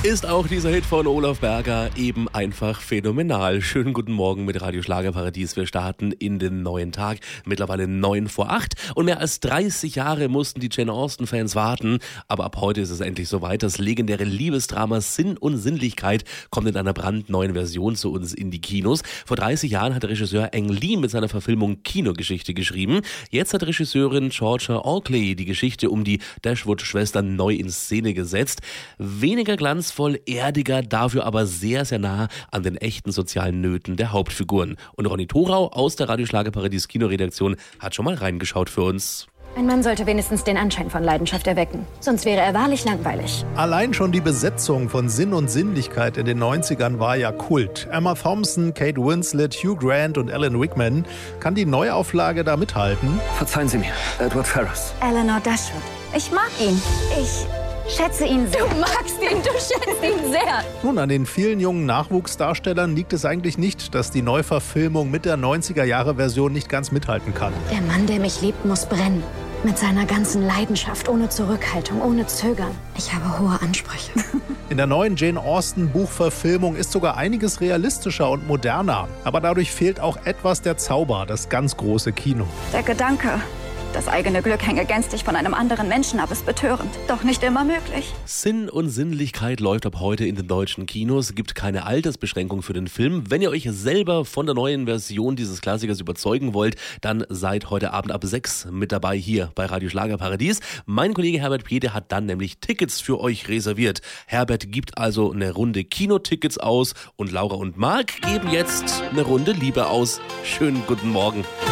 Ist auch dieser Hit von Olaf Berger eben einfach phänomenal. Schönen guten Morgen mit Radio Schlagerparadies. Wir starten in den neuen Tag. Mittlerweile 7:45 und mehr als 30 Jahre mussten die Jane Austen-Fans warten. Aber ab heute ist es endlich soweit. Das legendäre Liebesdrama Sinn und Sinnlichkeit kommt in einer brandneuen Version zu uns in die Kinos. Vor 30 Jahren hat der Regisseur Ang Lee mit seiner Verfilmung Kinogeschichte geschrieben. Jetzt hat Regisseurin Georgia Oakley die Geschichte um die Dashwood-Schwestern neu in Szene gesetzt. Weniger glanzvoll, erdiger, dafür aber sehr, sehr nah an den echten sozialen Nöten der Hauptfiguren. Und Ronny Thorau aus der Radio Schlagerparadies Kinoredaktion hat schon mal reingeschaut für uns. Ein Mann sollte wenigstens den Anschein von Leidenschaft erwecken, sonst wäre er wahrlich langweilig. Allein schon die Besetzung von Sinn und Sinnlichkeit in den 90ern war ja Kult. Emma Thompson, Kate Winslet, Hugh Grant und Alan Rickman. Kann die Neuauflage da mithalten? Verzeihen Sie mir, Edward Ferrars. Eleanor Dashwood. Ich mag ihn. Ich schätze ihn sehr. Du magst ihn, du schätzt ihn sehr. Nun, an den vielen jungen Nachwuchsdarstellern liegt es eigentlich nicht, dass die Neuverfilmung mit der 90er-Jahre-Version nicht ganz mithalten kann. Der Mann, der mich liebt, muss brennen. Mit seiner ganzen Leidenschaft, ohne Zurückhaltung, ohne Zögern. Ich habe hohe Ansprüche. In der neuen Jane Austen-Buchverfilmung ist sogar einiges realistischer und moderner. Aber dadurch fehlt auch etwas der Zauber, das ganz große Kino. Der Gedanke, das eigene Glück hänge gänzlich von einem anderen Menschen ab, ist betörend. Doch nicht immer möglich. Sinn und Sinnlichkeit läuft ab heute in den deutschen Kinos. Gibt keine Altersbeschränkung für den Film. Wenn ihr euch selber von der neuen Version dieses Klassikers überzeugen wollt, dann seid heute Abend ab 6 mit dabei hier bei Radio Schlagerparadies. Mein Kollege Herbert Piede hat dann nämlich Tickets für euch reserviert. Herbert gibt also eine Runde Kinotickets aus und Laura und Marc geben jetzt eine Runde Liebe aus. Schönen guten Morgen.